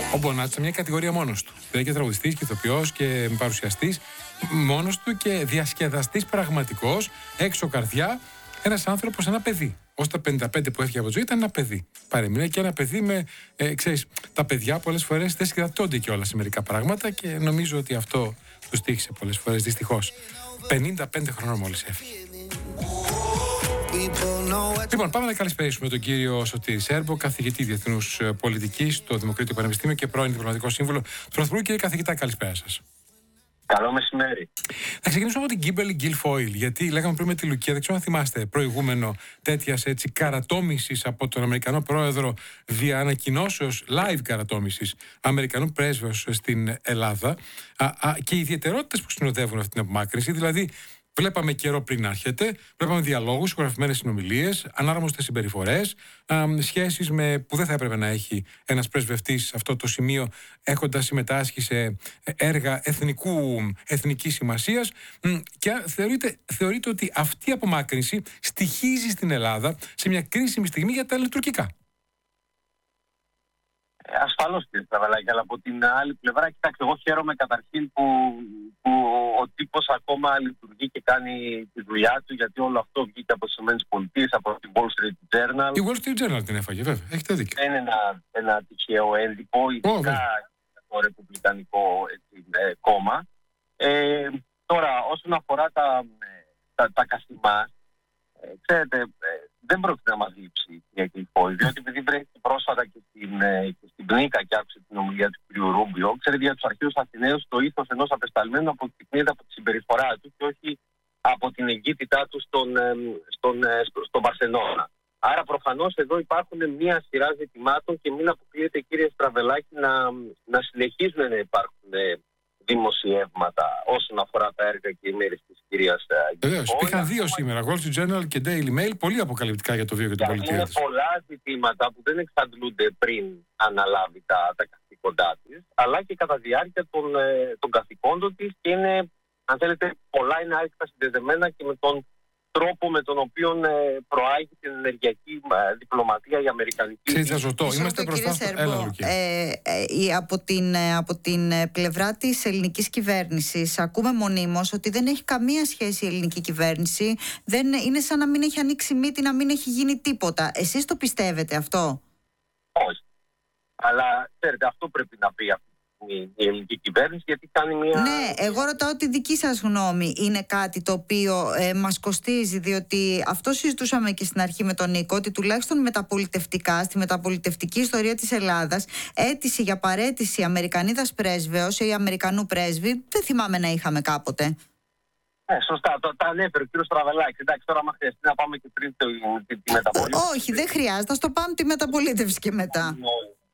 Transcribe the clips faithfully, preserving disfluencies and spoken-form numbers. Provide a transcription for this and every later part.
Ο Μπονάτσος σε μια κατηγορία μόνος του. Δηλαδή και τραγουδιστής και ηθοποιός και παρουσιαστής μόνος του και διασκεδαστής πραγματικός, έξω καρδιά, ένας άνθρωπος, ένα παιδί. Ως τα πενήντα πέντε που έφυγε από τη ζωή ήταν ένα παιδί. Παρέμεινε και ένα παιδί με, ε, ξέρεις, τα παιδιά πολλές φορές δεν συγκρατώνται και όλα σε μερικά πράγματα και νομίζω ότι αυτό τους τύχησε πολλές φορές, δυστυχώς. πενήντα πέντε χρονών μόλις έφυγε. Λοιπόν, πάμε να καλησπερίσουμε τον κύριο Σωτήρη Σέρμπο, καθηγητή διεθνούς πολιτικής στο Δημοκρίτιο Πανεπιστήμιο και πρώην διπλωματικό σύμβουλο του Πρωθυπουργού. Κύριε καθηγητά, καλησπέρα σας. Καλό μεσημέρι. Θα ξεκινήσουμε από την Kimberly Guilfoyle, γιατί λέγαμε πριν με τη Λουκία, δεν ξέρω αν θυμάστε, προηγούμενο τέτοιας έτσι καρατόμησης από τον Αμερικανό πρόεδρο δια ανακοινώσεως, live καρατόμησης Αμερικανού πρέσβεως στην Ελλάδα α, α, και οι ιδιαιτερότητες που συνοδεύουν αυτή την απομάκρυνση, δηλαδή. Βλέπαμε καιρό πριν να έρχεται, βλέπαμε διαλόγους, συγγραφημένες συνομιλίες, ανάρμοστες συμπεριφορές, σχέσεις με, που δεν θα έπρεπε να έχει ένας πρεσβευτής σε αυτό το σημείο, έχοντας συμμετάσχει σε έργα εθνικού, εθνικής σημασίας. Και θεωρείται, θεωρείται ότι αυτή η απομάκρυνση στοιχίζει στην Ελλάδα σε μια κρίσιμη στιγμή για τα λειτουργικά. Ασφαλώς, κύριε Στραβελάκη, αλλά από την άλλη πλευρά, κοιτάξτε, εγώ χαίρομαι καταρχήν που, που ο τύπος ακόμα λειτουργεί και κάνει τη δουλειά του, γιατί όλο αυτό βγήκε από τις ΗΠΑ, από την Wall Street Journal. Η Wall Street Journal την έφαγε, βέβαια. Έχετε δίκιο. Είναι ένα, ένα τυχαίο έντυπο, ειδικά oh, για το ρεπουμπλικανικό έτσι, ε, κόμμα. Ε, τώρα, όσον αφορά τα, τα, τα καστιμά, ε, ξέρετε, ε, δεν πρόκειται να μας λείψει η Guilfoyle, διότι επειδή βρέθηκε πρόσφατα και στην, ε, και στην Πνίκα και άκουσε την ομιλία του κ. Ρούμπιο, ξέρετε, για τους αρχαίους Αθηναίους το ήθος ενός απεσταλμένου αποδεικνύεται από τη συμπεριφορά του και όχι από την εγκύτητά του στον, ε, στον, ε, στο, στον Παρθενώνα. Άρα προφανώς εδώ υπάρχουν μια σειρά ζητημάτων και μην αποκλείεται, κύριε Στραβελάκη, να, να συνεχίζουν να υπάρχουν ε, δημοσιεύματα όσον αφορά τα έργα και οι μέρες της κυρίας Guilfoyle. Βεβαίως, υπήρχαν δύο σήμερα, Wall Street Journal και Daily Mail, πολύ αποκαλυπτικά για το βίο και την πολιτεία της. Είναι πολλά ζητήματα που δεν εξαντλούνται πριν αναλάβει τα, τα καθήκοντά της, αλλά και κατά διάρκεια των, των καθηκόντων της και είναι, αν θέλετε, πολλά είναι άρρηκτα συνδεδεμένα και με τον τρόπο με τον οποίο προάγει την ενεργειακή διπλωματία η Αμερικανική. Ξέρετε, ζωτό, είμαστε μπροστά στο έλα, ε, ε, από, την, από την πλευρά της ελληνικής κυβέρνησης ακούμε μονίμως ότι δεν έχει καμία σχέση η ελληνική κυβέρνηση. Δεν, είναι σαν να μην έχει ανοίξει μύτη, να μην έχει γίνει τίποτα. Εσείς το πιστεύετε αυτό? Όχι. Αλλά ξέρετε, αυτό πρέπει να πει αυτή η ελληνική κυβέρνηση, γιατί κάνει μια... Ναι, εγώ ρωτάω τη δική σας γνώμη. Είναι κάτι το οποίο ε, μας κοστίζει, διότι αυτό συζητούσαμε και στην αρχή με τον Νίκο, ότι τουλάχιστον μεταπολιτευτικά, στη μεταπολιτευτική ιστορία της Ελλάδας, αίτηση για παραίτηση Αμερικανίδας πρέσβεως ή Αμερικανού πρέσβη, δεν θυμάμαι να είχαμε κάποτε. Ναι, σωστά. Το, τα ανέφερε ο κύριος Στραβελάκη. Εντάξει, τώρα άμα χρειαστεί να πάμε και πριν τη, τη μεταπολίτευση. Όχι, δεν χρειάζεται. Ας το πάμε τη μεταπολίτευση και μετά. Ναι.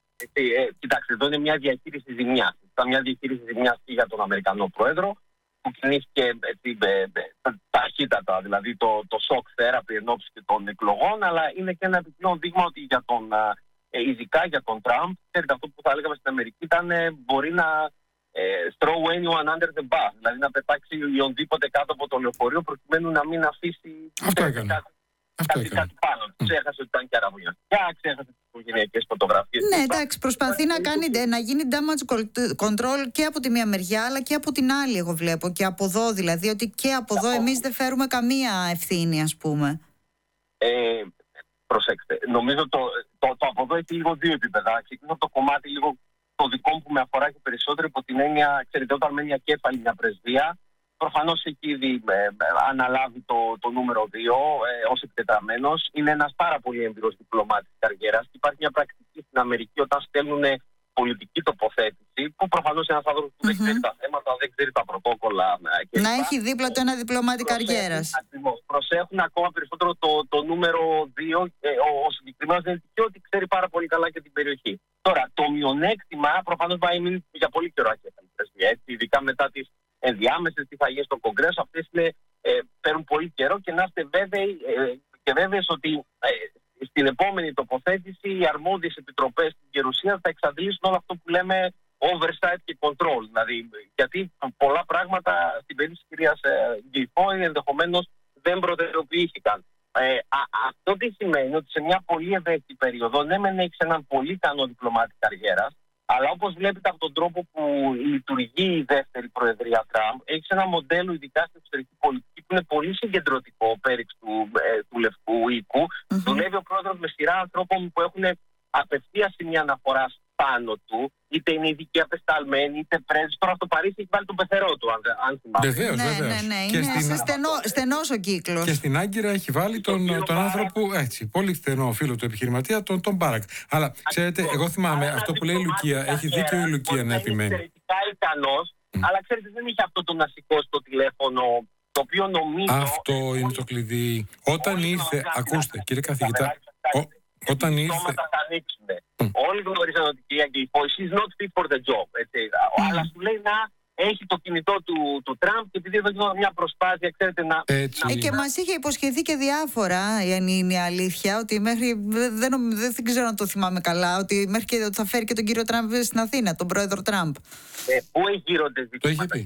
Ε, κοιτάξτε, εδώ είναι μια διαχείριση ζημιάς. Ήταν μια διαχείριση ζημιάς και για τον Αμερικανό πρόεδρο, που κινήθηκε έτσι, ε, ε, ταχύτατα, δηλαδή το, το shock therapy εν ώψη των εκλογών, αλλά είναι και ένα επιπλέον δείγμα ότι για τον, ε, ειδικά για τον Τραμπ, ξέρετε, αυτό που θα έλεγαμε στην Αμερική ήταν ε, μπορεί να ε, throw anyone under the bus, δηλαδή να πετάξει οποιονδήποτε κάτω από το λεωφορείο προκειμένου να μην αφήσει. Αυτό έκανε. Αυτό κάτι, κάτι πάνω. Mm. Ξέχασε ότι ήταν και αραβωνιαστικά, ξέχασε τις οικογενειακές φωτογραφίες. Ναι, εντάξει, προσπαθεί να, κάνει, να γίνει damage control και από τη μία μεριά, αλλά και από την άλλη, εγώ βλέπω. Και από εδώ, δηλαδή, ότι και από εδώ εμείς δεν φέρουμε καμία ευθύνη, ας πούμε. Ε, προσέξτε, νομίζω το, το, το από εδώ έχει λίγο δύο επίπεδα. Ξεκινήσω από το κομμάτι λίγο το δικό μου που με αφορά και περισσότερο υπό την έννοια, ξέρετε, όταν μένει μια κέφαλη μια πρεσβεία. Προφανώς έχει ήδη ε, αναλάβει το, το νούμερο δύο ε, ως εκτεταμένος. Είναι ένας πάρα πολύ έμπειρος διπλωμάτης καριέρας και υπάρχει μια πρακτική στην Αμερική όταν στέλνουν πολιτική τοποθέτηση, που προφανώς είναι ένας άνθρωπος που mm-hmm. δεν ξέρει τα θέματα, δεν ξέρει τα πρωτόκολλα. Και να έχει δίπλα του ένα διπλωμάτη καριέρας. Ακριβώς. Προσέχουν ακόμα περισσότερο το, το νούμερο δύο. Ε, ο, ο συγκεκριμένος δεν είναι τυχαίο ότι ξέρει πάρα πολύ καλά και την περιοχή. Τώρα, το μειονέκτημα προφανώς θα μείνει για πολύ καιρό ακέφαλη πρεσβεία, ειδικά μετά τις ενδιάμεσες τι θα γίνει στο Κογκρέσο, αυτές είναι, ε, παίρνουν πολύ καιρό και να είστε βέβαιοι ε, και βέβαιες ότι ε, στην επόμενη τοποθέτηση οι αρμόδιες επιτροπές στην Γερουσία θα εξαντλήσουν όλο αυτό που λέμε oversight και control. Δηλαδή, γιατί πολλά πράγματα στην περίπτωση της κυρίας Guilfoyle ενδεχομένως δεν προτεραιοποιήθηκαν. Ε, α, αυτό τι σημαίνει ότι σε μια πολύ ευαίσθητη περίοδο, ναι, μεν έχεις έναν πολύ ικανό διπλωμάτη καριέρας, Αλλά όπως βλέπετε από τον τρόπο που λειτουργεί η δεύτερη προεδρία Τραμπ, έχει ένα μοντέλο, ειδικά στην εξωτερική πολιτική, που είναι πολύ συγκεντρωτικό πέριξ του, ε, του Λευκού Οίκου. Mm-hmm. Δουλεύει ο πρόεδρος με σειρά ανθρώπων που έχουν απευθείας σημεία αναφορά πάνω του, είτε είναι ειδικοί απεσταλμένοι, είτε πρέσβεις. Τώρα στο Παρίσι έχει βάλει τον πεθερό του, αν, αν θυμάστε. Βεβαίως, ναι, βεβαίως. Ναι, ναι, και είναι στην... στενό, στενός ο κύκλος. Και στην Άγκυρα έχει βάλει τον, τον, τον άνθρωπο, έτσι, πολύ στενό φίλο του επιχειρηματία, τον, τον Μπάρακ. Αλλά ξέρετε, εγώ θυμάμαι αυτό που λέει η Λουκία, έχει δίκιο η Λουκία να επιμένει. Είναι εξαιρετικά ικανός, mm. αλλά ξέρετε, δεν είχε αυτό το να σηκώσει το τηλέφωνο, το οποίο νομίζω. Αυτό είναι το κλειδί. Όταν ήρθε, ακούστε, κύριε καθηγητά. Όταν ήρθε. Θα ανοίξουν. Mm. Όλοι γνωρίζαν ότι η κυρία Γκίλφοιλ is not fit for the job. Έτσι. Mm. Αλλά σου λέει να έχει το κινητό του, του Τραμπ, και επειδή εδώ γινόταν μια προσπάθεια, ξέρετε, να. να... Ε, και μας είχε υποσχεθεί και διάφορα, αν είναι η αλήθεια, ότι μέχρι. Δεν, δεν, δεν ξέρω αν το θυμάμαι καλά, ότι μέχρι και ότι θα φέρει και τον κύριο Τραμπ στην Αθήνα, τον πρόεδρο Τραμπ. Ε, πού εγείρονται ζητήματα.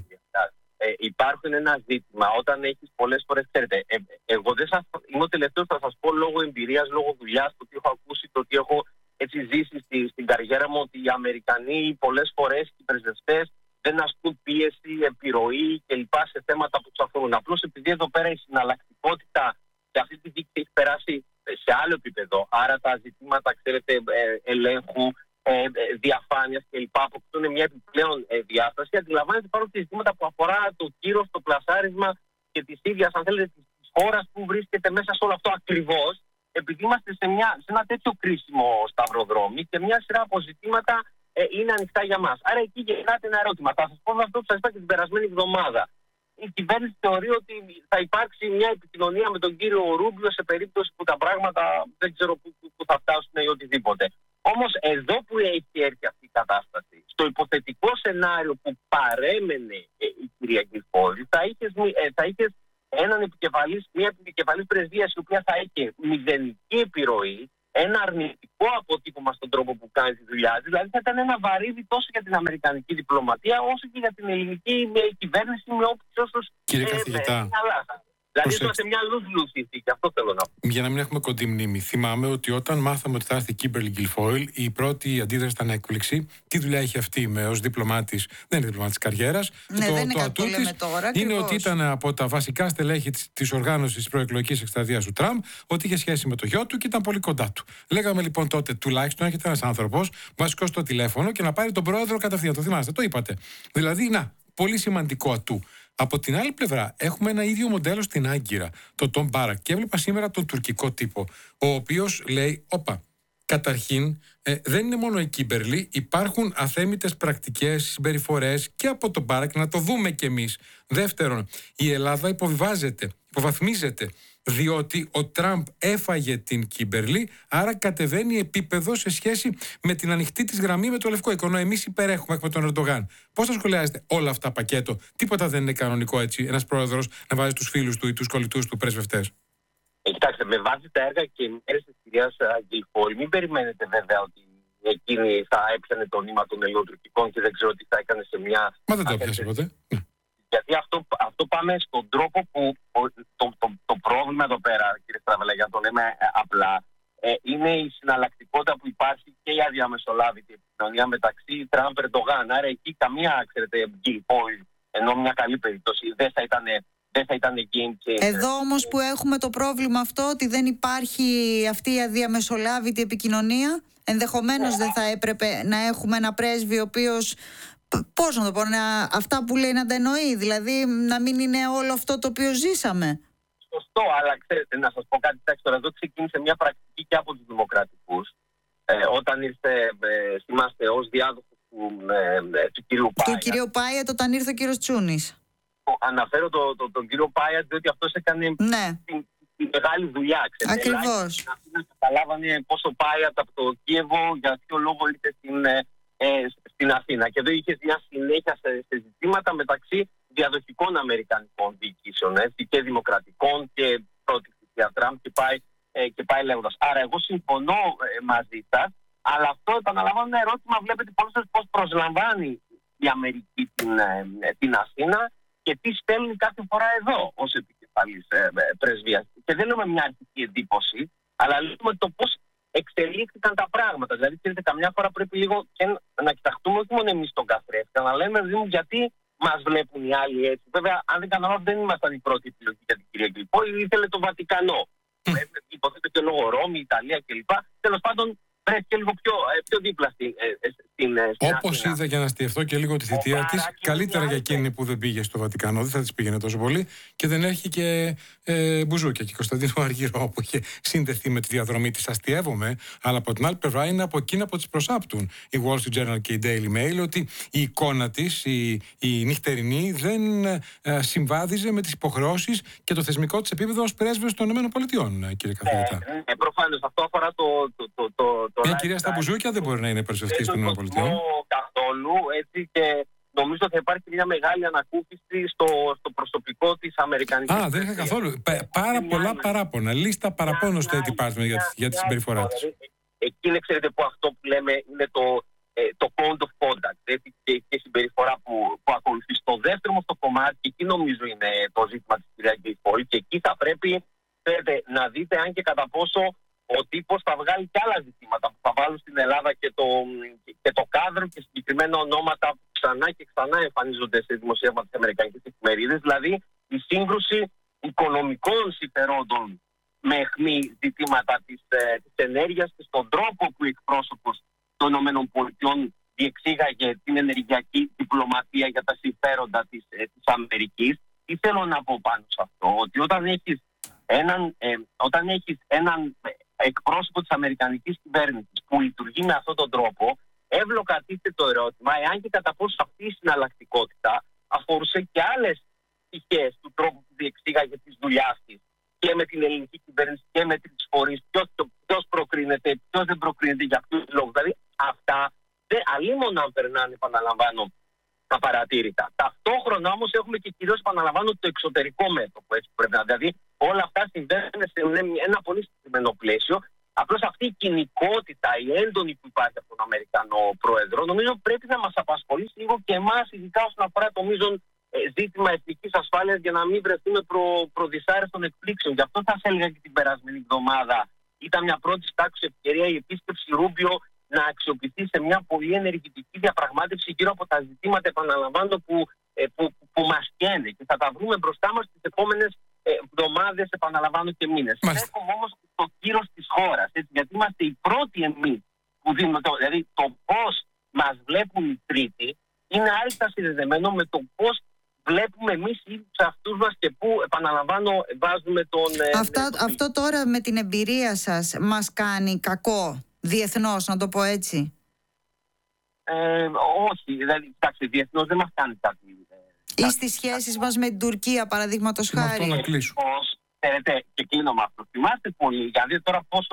Ε, υπάρχουν ένα ζήτημα όταν έχεις πολλές φορές, ξέρετε, ε, εγώ δεν σας, είμαι ο τελευταίος θα σας πω λόγω εμπειρίας, λόγω δουλειάς, το ότι έχω ακούσει, το ότι έχω έτσι ζήσει στη, στην καριέρα μου, ότι οι Αμερικανοί πολλές φορές, οι πρεσβευτές, δεν ασκούν πίεση, επιρροή κλπ. Σε θέματα που τους αφορούν. Απλώς επειδή εδώ πέρα η συναλλακτικότητα και αυτή τη δίκη έχει περάσει σε άλλο επίπεδο, άρα τα ζητήματα, ξέρετε, ε, ελέγχου, διαφάνειας κλπ. Αποκτούν μια επιπλέον ε, διάσταση. Αντιλαμβάνεται υπάρχουν και ζητήματα που αφορά το κύρος, το πλασάρισμα και τη ίδια, αν θέλετε, τη χώρα που βρίσκεται μέσα σε όλο αυτό ακριβώς, επειδή είμαστε σε, μια, σε ένα τέτοιο κρίσιμο σταυροδρόμι και μια σειρά από ζητήματα ε, είναι ανοιχτά για μας. Άρα εκεί γεννάται ένα ερώτημα. Θα σας πω αυτό που σας είπα και την περασμένη εβδομάδα. Η κυβέρνηση θεωρεί ότι θα υπάρξει μια επικοινωνία με τον κύριο Ρούμπιο σε περίπτωση που τα πράγματα δεν ξέρω πού, πού, πού θα φτάσουν ή οτιδήποτε. Όμως εδώ που έχει έρθει αυτή η κατάσταση, στο υποθετικό σενάριο που παρέμενε ε, η κυρία Γκίλφοιλ, θα είχες, ε, θα είχες έναν επικεφαλής, μια επικεφαλής πρεσβείας η οποία θα είχε μηδενική επιρροή, ένα αρνητικό αποτύπωμα στον τρόπο που κάνει τη δουλειά. Δηλαδή θα ήταν ένα βαρύδι τόσο για την αμερικανική διπλωματία όσο και για την ελληνική κυβέρνηση με όποιους όσους. Κύριε ε, καθηγητά. Ε, Δηλαδή είμαστε σε μια λούς-λούς συνθήκη, αυτό θέλω να πω. Για να μην έχουμε κοντή μνήμη. Θυμάμαι ότι όταν μάθαμε ότι θα έρθει η Κίμπερλι Γκίλφοιλ, η πρώτη αντίδραση ήταν έκπληξη. Τι δουλειά έχει αυτή με ως διπλωμάτης, δεν είναι διπλωμάτης καριέρας. Ναι, το, δεν είναι το ατού της είναι ακριβώς. ότι ήταν από τα βασικά στελέχη της, της οργάνωσης της προεκλογικής εκστρατείας του Τραμπ, ότι είχε σχέση με το γιο του και ήταν πολύ κοντά του. Λέγαμε λοιπόν τότε, τουλάχιστον έρχεται ένας άνθρωπος βασικό στο τηλέφωνο και να πάρει τον πρόεδρο κατευθείαν. Το θυμάστε, το είπατε. Δηλαδή, να, πολύ σημαντικό ατού. Από την άλλη πλευρά, έχουμε ένα ίδιο μοντέλο στην Άγκυρα, τον Τον Μπάρακ. Και έβλεπα σήμερα τον τουρκικό τύπο, ο οποίος λέει: όπα, καταρχήν, ε, δεν είναι μόνο η Κίμπερλι, υπάρχουν αθέμητες πρακτικές, συμπεριφορές και από τον Μπάρακ, να το δούμε κι εμείς. Δεύτερον, η Ελλάδα υποβιβάζεται, υποβαθμίζεται, διότι ο Τραμπ έφαγε την Κίμπερλι, άρα κατεβαίνει επίπεδο σε σχέση με την ανοιχτή της γραμμή με το Λευκό Οίκο. Εμείς υπερέχουμε, έχουμε τον Ερντογάν. Πώς θα σχολιάζετε όλα αυτά πακέτο? Τίποτα δεν είναι κανονικό έτσι, ένας πρόεδρος να βάζει τους φίλους του ή τους κολλητούς του πρεσβευτές. Ε, κοιτάξτε, με βάση τα έργα και οι μέρες της κυρίας Γκίλφοιλ, μην περιμένετε βέβαια ότι εκείνη θα έπιανε το νήμα των ελληνοτουρκικών και δεν ξέρω τι θα έκανε σε μια. Μα δεν το έπιασε ποτέ. Γιατί αυτό, αυτό πάμε στον τρόπο που το, το, το, το πρόβλημα εδώ πέρα, κύριε Στραβελά, για να το λέμε απλά, ε, είναι η συναλλακτικότητα που υπάρχει και η αδιαμεσολάβητη επικοινωνία μεταξύ Τραμπ και Ερντογάν. Άρα εκεί καμία, ξέρετε, Γκίλφοιλ, ενώ μια καλή περίπτωση, δεν θα ήταν. Δεν θα ήταν game changer. Εδώ όμως που έχουμε το πρόβλημα αυτό, ότι δεν υπάρχει αυτή η αδιαμεσολάβητη επικοινωνία, ενδεχομένως δεν θα έπρεπε να έχουμε ένα πρέσβη ο οποίος, πώς να το πω, να, αυτά που λέει να τα εννοεί, δηλαδή να μην είναι όλο αυτό το οποίο ζήσαμε. Σωστό, αλλά ξέρετε, να σας πω κάτι, τώρα εδώ ξεκίνησε μια πρακτική και από τους δημοκρατικούς, ε, όταν ήρθε, ε, θυμάστε, ως διάδοχος του, ε, του κυρίου Πάια. Του κυρίου Πάια, όταν ήρθε ο κύριος Τσούνης. Αναφέρω τον το, το κύριο Πάια, διότι αυτός έκανε ναι. την, την μεγάλη δουλειά. Ακριβώς. Να καταλάβανε πόσο Πάια από το Κίεβο, για ποιο λόγο ήρθε στην, ε, στην Αθήνα. Και εδώ είχε μια συνέχεια σε, σε ζητήματα μεταξύ διαδοχικών αμερικανικών διοικήσεων, έτσι, και δημοκρατικών και πρώτη θητεία Τραμπ και πάει, ε, και πάει λέγοντας. Άρα εγώ συμφωνώ ε, μαζί σας, αλλά αυτό επαναλαμβάνω ένα ερώτημα, βλέπετε πώς προσλαμβάνει η Αμερική την, ε, την Αθήνα και τι στέλνει κάθε φορά εδώ ως επικεφαλής ε, πρεσβείας. Και δεν λέμε μια αρχική εντύπωση, αλλά λέμε το πώς εξελίχθηκαν τα πράγματα. Δηλαδή, ξέρετε, καμιά φορά πρέπει λίγο και να κοιταχτούμε όχι μόνο εμείς τον καθρέφτη, να λέμε δηλαδή, γιατί μας βλέπουν οι άλλοι έτσι. Βέβαια, αν δεν κάνω λάθος, δεν ήμασταν η πρώτη επιλογή για την κυρία Γκιλφόιλ, ήθελε το Βατικανό. Mm. Υποθέτω και λόγω Ρώμη, Ιταλία κλπ. Τέλος πάντων, βρέθηκε λίγο πιο, πιο δίπλα στην, στην Όπως είδα, για να αστιευτώ και λίγο τη θητεία της, καλύτερα για εκείνη που δεν πήγε στο Βατικανό, δεν θα της πήγαινε τόσο πολύ και δεν έχει και ε, μπουζούκια. Και Κωνσταντίνο Αργυρό που είχε συνδεθεί με τη διαδρομή της, αστιεύομαι, αλλά από την άλλη πλευρά είναι από εκείνα που τις προσάπτουν η Wall Street Journal και η Daily Mail, ότι η εικόνα της, η, η νυχτερινή, δεν ε, συμβάδιζε με τις υποχρεώσεις και το θεσμικό της επίπεδο ως πρέσβεως των ΗΠΑ, κύριε καθηγητά. Ε, ε, προφανώς, αυτό αφορά το. το, το, το Μια κυρία στα μπουζούκια δεν μπορεί να είναι προσβευτική των ΗΠΑ. Καθόλου, έτσι, και νομίζω θα υπάρχει μια μεγάλη ανακούφιση στο, στο προσωπικό της Αμερικανικής. Α, δεν είχα καθόλου. Πα, πάρα πολλά παράπονα. Λίστα παραπώνω στο State Department για, για τη συμπεριφορά της. Εκεί είναι, ξέρετε, που αυτό που λέμε είναι το, το code of conduct, έτσι, και, και η συμπεριφορά που, που ακολουθεί. Στο δεύτερο μου στο κομμάτι, και εκεί νομίζω είναι το ζήτημα της κυρίας Γκιλφόιλ, και εκεί θα πρέπει, ξέρετε, να δείτε αν και κατά πόσο ο τύπος θα βγάλει και άλλα ζητήματα που θα βάλουν στην Ελλάδα και το, και το κάδρο και συγκεκριμένα ονόματα που ξανά και ξανά εμφανίζονται σε δημοσίευμα της Αμερικανικής εφημερίδας, δηλαδή η σύγκρουση οικονομικών συμφερόντων με αιχμή ζητήματα της, ε, της ενέργειας και στον τρόπο που η εκπρόσωπος των ΗΠΑ διεξήγαγε την ενεργειακή διπλωματία για τα συμφέροντα της, ε, της Αμερικής. Τι θέλω να πω πάνω σε αυτό, ότι όταν έχεις έναν, ε, όταν έχεις έναν εκπρόσωπο της Αμερικανικής κυβέρνησης που λειτουργεί με αυτόν τον τρόπο, εύλογα τίθεται το ερώτημα εάν και κατά πόσο αυτή η συναλλακτικότητα αφορούσε και άλλες πτυχές του τρόπου που διεξήγαγε τις δουλειάς της και με την ελληνική κυβέρνηση και με τις φορείς, ποιος προκρίνεται, ποιος δεν προκρίνεται, για ποιους λόγους. Δηλαδή αυτά δεν αλίμονα αν περνάνε, επαναλαμβάνω, απαρατήρητα. Ταυτόχρονα όμως έχουμε και κυρίως, επαναλαμβάνω, το εξωτερικό μέτωπο, έτσι πρέπει να. Δηλαδή όλα αυτά συμβαίνουν σε ένα πολύ συγκεκριμένο πλαίσιο. Απλώς αυτή η κοινικότητα, η έντονη που υπάρχει από τον Αμερικανό πρόεδρο, νομίζω πρέπει να μας απασχολήσει λίγο και εμάς, ειδικά όσον αφορά το μείζον ε, ζήτημα εθνικής ασφάλειας, για να μην βρεθούμε προ, προδυσάρεστων εκπλήξεων. Γι' αυτό θα σας έλεγα και την περασμένη εβδομάδα. Ήταν μια πρώτη τάξη ευκαιρία η επίσκεψη Ρούμπιο να αξιοποιηθεί σε μια πολύ ενεργητική διαπραγμάτευση γύρω από τα ζητήματα, επαναλαμβάνω, που, ε, που, που, που μας καίνε. Και θα τα βρούμε μπροστά μας τις επόμενες εβδομάδες, επαναλαμβάνω, και μήνες. Έχουμε όμως το κύρος της χώρας, έτσι, γιατί είμαστε οι πρώτοι εμείς που δίνουμε το, δηλαδή το πώς μας βλέπουν οι τρίτοι είναι άρρηκτα συνδεδεμένο με το πώς βλέπουμε εμείς οι ίδιους αυτούς μας και πού, επαναλαμβάνω, βάζουμε τον... Αυτά, ε, αυτό τώρα με την εμπειρία σας μας κάνει κακό διεθνώς, να το πω έτσι? Ε, όχι, δηλαδή, κοιτάξτε, διεθνώς δεν μας κάνει κάτι. Ή στις σχέσεις μας με την Τουρκία, παραδείγματος χάρη. Αυτό να κλείσω. Ξέρετε, και κλείνω με αυτό. Θυμάστε πολύ, γιατί τώρα πόσο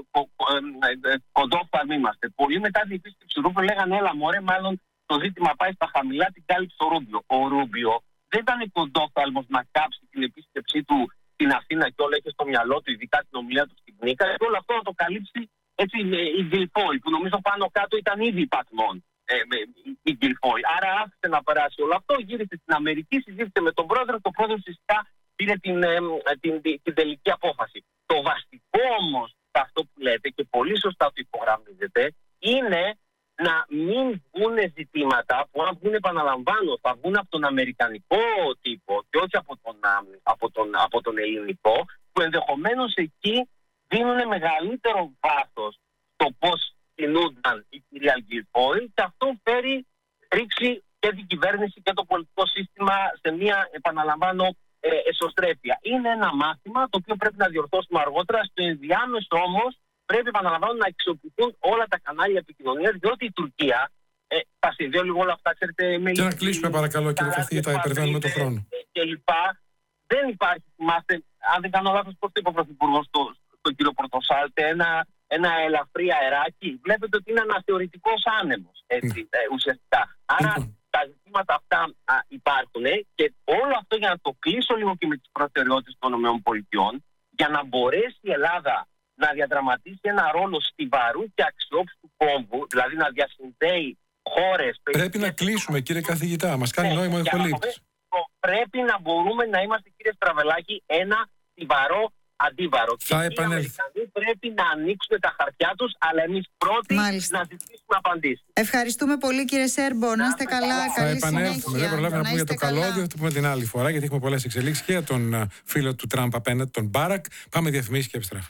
κοντόφθαλμοι είμαστε. Πολλοί μετά την επίσκεψη Ρούμπιο λέγανε, έλα μωρέ, μάλλον το ζήτημα πάει στα χαμηλά, την κάλυψε ο Ρούμπιο. Ο Ρούμπιο δεν ήταν κοντόφθαλμος να κάψει την επίσκεψή του στην Αθήνα και όλα είχε στο μυαλό του, ειδικά την ομιλία του στην Νίκα, και όλο αυτό να το καλύψει, έτσι, η Γκιλφόιλ, που νομίζω πάνω κάτω ήταν ήδη υπατμόν. Ε, η Γκιλφόιλ. Άρα άφησε να περάσει όλο αυτό, γύρισε στην Αμερική, συζήτησε με τον πρόεδρο, το πρόεδρο φυσικά πήρε την, ε, την, την, την τελική απόφαση. Το βασικό όμως, αυτό που λέτε και πολύ σωστά το υπογραμμίζετε, είναι να μην βγουν ζητήματα που, αν βγουν, επαναλαμβάνω, θα βγουν από τον αμερικανικό τύπο και όχι από τον, από τον, από τον ελληνικό, που ενδεχομένως εκεί δίνουν μεγαλύτερο βάθος στο πώς κινούνταν η κυρία Γκιλφόιλ, και αυτό φέρει ρίξει και την κυβέρνηση και το πολιτικό σύστημα σε μια, επαναλαμβάνω, ε, εσωστρέφεια. Είναι ένα μάθημα το οποίο πρέπει να διορθώσουμε αργότερα. Στο ενδιάμεσο όμως πρέπει, επαναλαμβάνω, να αξιοποιηθούν όλα τα κανάλια επικοινωνίας, διότι η Τουρκία ε, θα συνδέω λίγο όλα αυτά, ξέρετε, με... Και να κλείσουμε, παρακαλώ, κύριε καθηγητά, υπερβαίνουμε το χρόνο. Και λοιπά. Δεν υπάρχει, θυμάστε, αν δεν κάνω λάθος, πώς το είπε ο Πρωθυπουργός στο, στο κύριο Πορτοσάλτε, ένα ένα ελαφρύ αεράκι. Βλέπετε ότι είναι αναθεωρητικός άνεμος, έτσι, ε, ουσιαστικά. Άρα mm-hmm. τα ζητήματα αυτά α, υπάρχουν, και όλο αυτό, για να το κλείσω λίγο και με τις προτεραιότητες των ΗΠΑ, για να μπορέσει η Ελλάδα να διαδραματίσει ένα ρόλο στιβαρού και αξιόπιστου κόμβου, δηλαδή να διασυνδέει χώρες... Πρέπει να κλείσουμε, κύριε καθηγητά, μας κάνει ναι, νόημα η χολύπτης. Πρέπει να μπορούμε να είμαστε, κύριε Στραβελάκη, ένα στιβαρό αντίβαρο. Θα και οι Αμερικανοί πρέπει να ανοίξουν τα χαρτιά τους, αλλά εμείς πρώτοι Μάλιστα. να ζητήσουμε απαντήσεις. Ευχαριστούμε πολύ, κύριε Σέρμπο. Να είστε καλά. Θα Καλή επανέλθουμε. συνέχεια. Δεν προλάβουμε να πούμε για το καλά. καλώδιο, θα το πούμε την άλλη φορά, γιατί έχουμε πολλές εξελίξεις και για τον φίλο του Τραμπ απέναντι, τον Μπάρακ. Πάμε διαφημίσεις και επιστρέφουμε.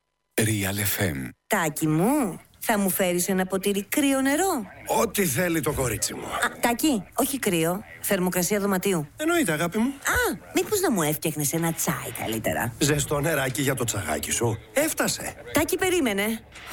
Real εφ εμ. Τάκη μου, θα μου φέρεις ένα ποτήρι κρύο νερό? Ό,τι θέλει το κορίτσι μου. Α, Τάκη, όχι κρύο. Θερμοκρασία δωματίου. Εννοείται, αγάπη μου. Α, μήπως να μου έφτιαχνες ένα τσάι καλύτερα? Ζεστό νεράκι για το τσαγάκι σου. Έφτασε. Τάκη, περίμενε.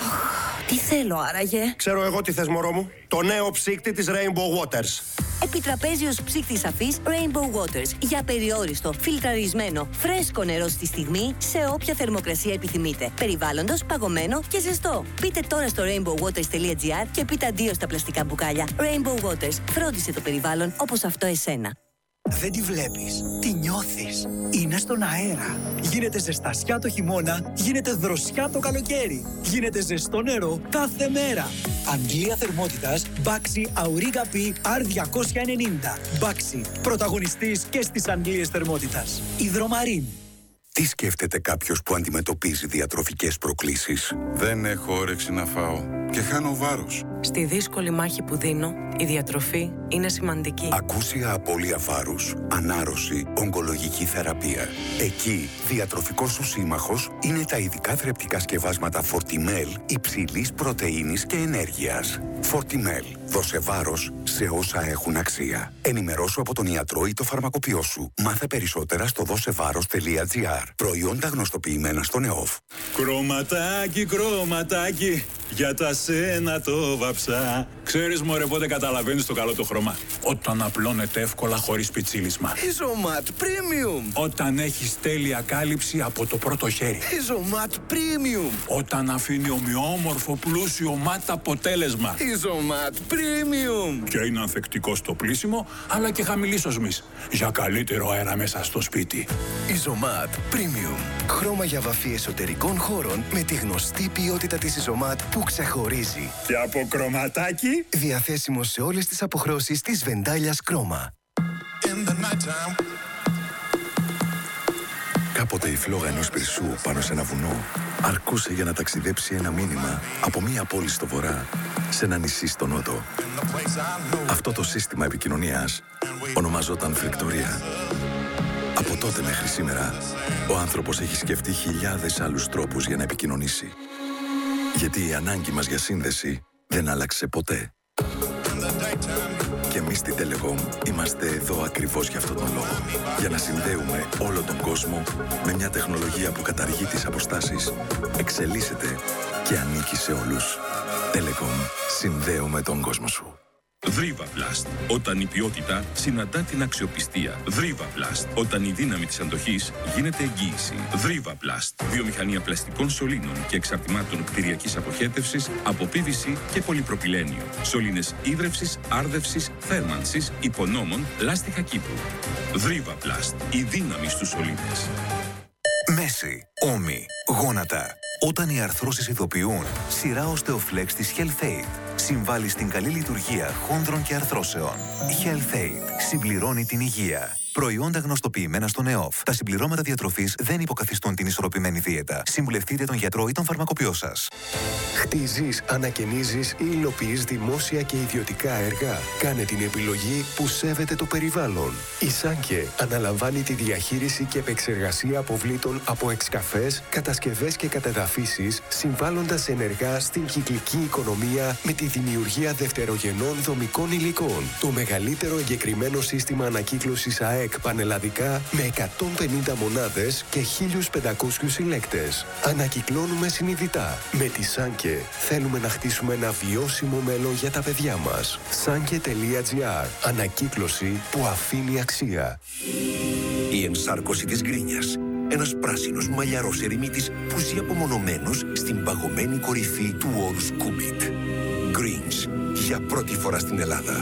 Οχ, τι θέλω άραγε? Ξέρω εγώ τι θες, μωρό μου. Το νέο ψύκτη της Rainbow Waters. Επιτραπέζιος ψύκτης αφής Rainbow Waters. Για περιόριστο, φιλτραρισμένο, φρέσκο νερό στη στιγμή, σε όποια θερμοκρασία επιθυμείτε. Περιβάλλοντος, παγωμένο και ζεστό. Μπείτε τώρα στο rainbow waters τελεία gr και πείτε αντίο στα πλαστικά μπουκάλια. Rainbow Waters. Φρόντισε το περιβάλλον όπως αυτό εσένα. Δεν τη βλέπεις, τη νιώθεις. Είναι στον αέρα. Γίνεται ζεστασιά το χειμώνα, γίνεται δροσιά το καλοκαίρι. Γίνεται ζεστό νερό κάθε μέρα. Αντλία θερμότητας Baxi Auriga P αρ διακόσια ενενήντα. Baxi, πρωταγωνιστής και στις αντλίες θερμότητας. Υδρομαρίν. Τι σκέφτεται κάποιος που αντιμετωπίζει διατροφικές προκλήσεις? Δεν έχω όρεξη να φάω και χάνω βάρος. Στη δύσκολη μάχη που δίνω, η διατροφή είναι σημαντική. Ακούσια απώλεια βάρους, ανάρρωση, ογκολογική θεραπεία. Εκεί, διατροφικός σου σύμμαχος είναι τα ειδικά θρεπτικά σκευάσματα Fortimel υψηλής πρωτεΐνης και ενέργειας. Fortimel. Δώσε βάρος σε όσα έχουν αξία. Ενημερώσου από τον ιατρό ή το φαρμακοποιό σου. Μάθε περισσότερα στο δώσεβάρος τελεία gr. Προϊόντα γνωστοποιημένα στον ΕΟΦ. Κρωματάκι, κρωματάκι, για τα σένα το βαψά. Ξέρεις μωρέ πότε καταλαβαίνεις το καλό το χρώμα? Όταν απλώνεται εύκολα χωρίς πιτσίλισμα. Ιζωμάτ Premium. Όταν έχεις τέλεια κάλυψη από το πρώτο χέρι. Ιζωμάτ Premium. Όταν αφήνει ομοιόμορφο πλούσιο μάτ αποτέλεσμα. Ιζωμάτ Premium. Και είναι ανθεκτικό στο πλύσιμο, αλλά και χαμηλής οσμής. Για καλύτερο αέρα μέσα στο σπίτι. Ιζωμάτ Premium. Χρώμα για βαφή εσωτερικών χώρων με τη γνωστή ποιότητα της Ιζωμάτ που ξεχωρίζει. Και από κρωματάκι. Διαθέσιμο σε όλες τις αποχρώσεις της Βεντάλιας Κρόμα. Κάποτε η φλόγα ενός πυρσού πάνω σε ένα βουνό αρκούσε για να ταξιδέψει ένα μήνυμα από μία πόλη στο βορρά σε ένα νησί στο νότο. Αυτό το σύστημα επικοινωνίας ονομαζόταν φρικτορία. Από τότε μέχρι σήμερα, ο άνθρωπος έχει σκεφτεί χιλιάδες άλλους τρόπους για να επικοινωνήσει. Γιατί η ανάγκη μας για σύνδεση δεν άλλαξε ποτέ. Και εμείς στη Telecom είμαστε εδώ ακριβώς για αυτόν τον λόγο. Για να συνδέουμε όλο τον κόσμο με μια τεχνολογία που καταργεί τις αποστάσεις, εξελίσσεται και ανήκει σε όλους. Telecom. Συνδέουμε τον κόσμο σου. Δρίβα-Πλαστ. Όταν η ποιότητα συναντά την αξιοπιστία. Δρίβα-Πλαστ. Όταν η δύναμη της αντοχής γίνεται εγγύηση. Δρίβα-Πλαστ. Βιομηχανία πλαστικών σωλήνων και εξαρτημάτων κτηριακής αποχέτευσης από πι βι σι και πολυπροπυλένιο. Σωλήνες ίδρευσης, άρδευσης, θέρμανσης, υπονόμων, λάστιχα Κύπρου. Δρίβα-Πλαστ. Η δύναμη στους σωλήνες. Μέση, ώμοι, γόνατα. Όταν οι αρθρώσεις ειδοποιούν, σειρά Osteoflex της HealthAid συμβάλλει στην καλή λειτουργία χόνδρων και αρθρώσεων. HealthAid συμπληρώνει την υγεία. Προϊόντα γνωστοποιημένα στον ΕΟΦ. Τα συμπληρώματα διατροφής δεν υποκαθιστούν την ισορροπημένη δίαιτα. Συμβουλευτείτε τον γιατρό ή τον φαρμακοποιό σας. Χτίζεις, ανακαινίζεις ή υλοποιείς δημόσια και ιδιωτικά έργα. Κάνε την επιλογή που σέβεται το περιβάλλον. Η Σάνκε αναλαμβάνει τη διαχείριση και επεξεργασία αποβλήτων από εξκαφές, κατασκευές και κατεδαφίσεις, συμβάλλοντας ενεργά στην κυκλική οικονομία με τη δημιουργία δευτερογενών δομικών υλικών. Το μεγαλύτερο εγκεκριμένο σύστημα ανακύκλωσης ΑΕΚ πανελλαδικά με εκατόν πενήντα μονάδες και χίλιους πεντακόσιους συλλέκτες. Ανακυκλώνουμε συνειδητά. Με τη Σάνκε θέλουμε να χτίσουμε ένα βιώσιμο μέλλον για τα παιδιά μας. σάνκε τελεία gr. Ανακύκλωση που αφήνει αξία. Η ενσάρκωση της γκρίνιας. Ένας πράσινος μαλλιαρός ερημίτης που ζει απομονωμένος στην παγωμένη κορυφή του όρους Κούμιτ. Greens. Για πρώτη φορά στην Ελλάδα.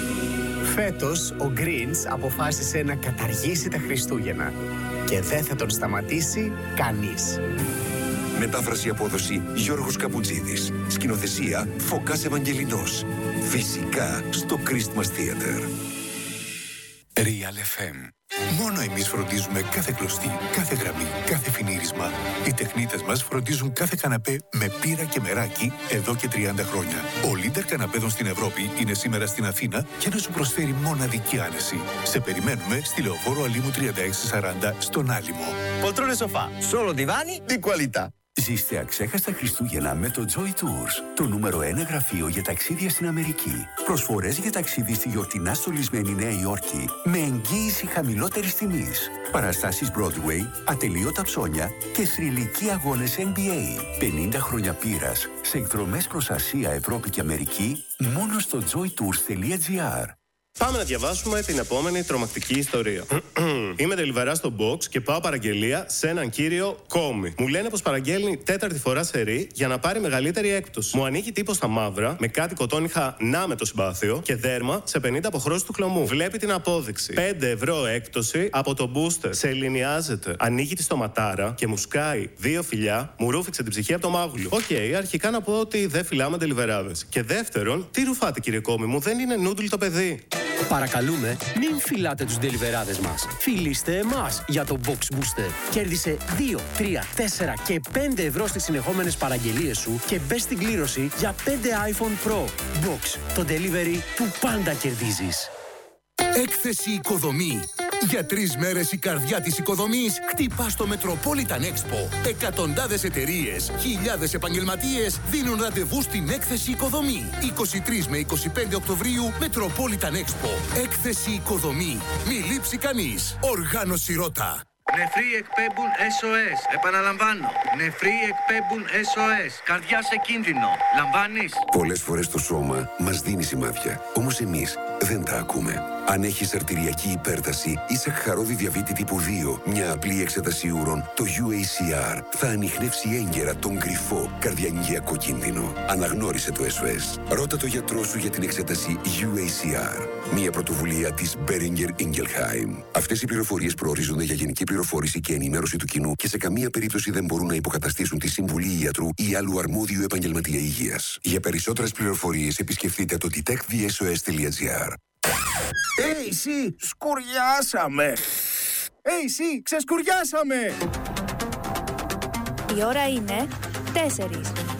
Φέτος ο Greens αποφάσισε να καταργήσει τα Χριστούγεννα και δεν θα τον σταματήσει κανείς. Μετάφραση απόδοση Γιώργος Καπουτζίδης. Σκηνοθεσία Φωκάς Ευαγγελινός. Φυσικά στο Christmas Theater. Real εφ εμ. Μόνο εμείς φροντίζουμε κάθε κλωστή, κάθε γραμμή, κάθε φινίρισμα. Οι τεχνίτες μας φροντίζουν κάθε καναπέ με πύρα και μεράκι εδώ και τριάντα χρόνια. Ο Λίντερ καναπέδων στην Ευρώπη είναι σήμερα στην Αθήνα για να σου προσφέρει μοναδική άνεση. Σε περιμένουμε στη Λεωφόρο Αλήμου τριάντα έξι σαράντα στον Άλυμο. Poltrone sofà, solo divani di qualità. Ζήστε αξέχαστα Χριστούγεννα με το Joy Tours, το νούμερο ένα γραφείο για ταξίδια στην Αμερική. Προσφορές για ταξίδι στη γιορτινά στολισμένη Νέα Υόρκη με εγγύηση χαμηλότερης τιμής. Παραστάσεις Broadway, ατελείωτα ψώνια και θρυλικοί αγώνες N B A. πενήντα χρόνια πείρας σε εκδρομές προς Ασία, Ευρώπη και Αμερική μόνο στο joy tours τελεία gr. Πάμε να διαβάσουμε την επόμενη τρομακτική ιστορία. Είμαι τελιβερά στο box και πάω παραγγελία σε έναν κύριο Κόμι. Μου λένε πως παραγγέλνει τέταρτη φορά σε ρί για να πάρει μεγαλύτερη έκπτωση. Μου ανοίγει τύπο στα μαύρα με κάτι κοτόνιχα να με το συμπάθειο και δέρμα σε πενήντα αποχρώσεις του χλωμού. Βλέπει την απόδειξη. πέντε ευρώ έκπτωση από το booster. Σε ελληνιάζεται. Ανοίγει τη στοματάρα και μου σκάει δύο φιλιά. Μου ρούφηξε την ψυχή από το μάγουλο. Οκ, okay, αρχικά να πω ότι δεν φυλάμε τελιβεράδες. Και δεύτερον, τι ρουφάτε κύριε Κόμι μου, δεν είναι νούντλ το παιδί. Παρακαλούμε, μην φυλάτε τους ντελιβεράδες μας. Φιλήστε εμάς για το Box Booster. Κέρδισε δύο, τρία, τέσσερα και πέντε ευρώ στις συνεχόμενες παραγγελίες σου και μπες στην κλήρωση για πέντε iPhone Pro. Box, το delivery που πάντα κερδίζεις. Έκθεση Οικοδομή. Για τρεις μέρες η καρδιά της οικοδομής χτυπά στο Metropolitan Expo. Εκατοντάδες εταιρείες, χιλιάδες επαγγελματίες δίνουν ραντεβού στην Έκθεση Οικοδομή. είκοσι τρεις με είκοσι πέντε Οκτωβρίου Metropolitan Expo. Έκθεση Οικοδομή. Μη λείψει κανείς. Οργάνωση Ρώτα. Νεφροί εκπέμπουν ες ο ες. Επαναλαμβάνω. Νεφροί εκπέμπουν ες ο ες. Καρδιά σε κίνδυνο. Λαμβάνεις? Πολλές φορές το σώμα μας δίνει σημάδια. Όμως εμείς δεν τα ακούμε. Αν έχεις αρτηριακή υπέρταση ή σαχαρώδη διαβήτη τύπου δύο, μια απλή εξέταση ούρων, το γιου έι σι αρ θα ανιχνεύσει έγκαιρα τον κρυφό καρδιαγγειακό κίνδυνο. Αναγνώρισε το ες ο ες. Ρώτα το γιατρό σου για την εξέταση γιου έι σι αρ. Μια πρωτοβουλία της Boehringer Ingelheim. Αυτές οι πληροφορίες προορίζονται για γενική πληροφόρηση και ενημέρωση του κοινού και σε καμία περίπτωση δεν μπορούν να υποκαταστήσουν τη συμβουλή ιατρού ή άλλου αρμόδιου επαγγελματία υγείας. Για περισσότερες πληροφορίες επισκεφτείτε το detect the s o s dot gr. Hey, εσύ, σκουριάσαμε! Hey, εσύ, ξεσκουριάσαμε! Η ώρα είναι τέσσερις.